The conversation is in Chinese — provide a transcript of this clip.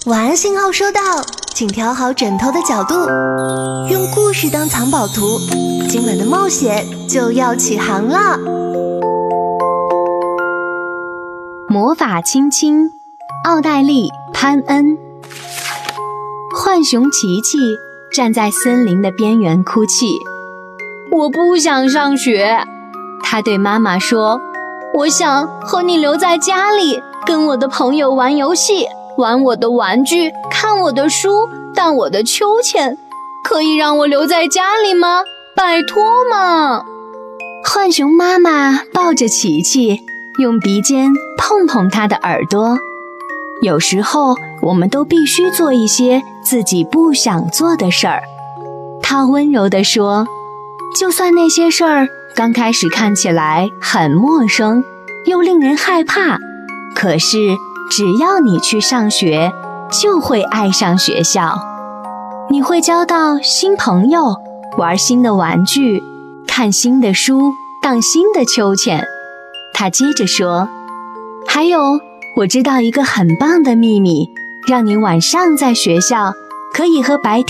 晚安信号收到，请调好枕头的角度，用故事当藏宝图，今晚的冒险就要起航了。 魔法亲亲，奥黛丽·潘恩。浣熊琪琪站在森林的边缘哭泣， 我不想上学， 他对妈妈说， 我想和你留在家里，跟我的朋友玩游戏，玩我的玩具，看我的书，荡我的秋千。可以让我留在家里吗？拜托嘛！ 浣熊妈妈抱着琪琪，用鼻尖碰碰他的耳朵。有时候我们都必须做一些自己不想做的事儿，她温柔地说，就算那些事儿刚开始看起来很陌生，又令人害怕，可是只要你去上学，就会爱上学校。你会交到新朋友，玩新的玩具，看新的书，荡新的秋千。她接着说，还有，我知道一个很棒的秘密，让你晚上在学校可以和白天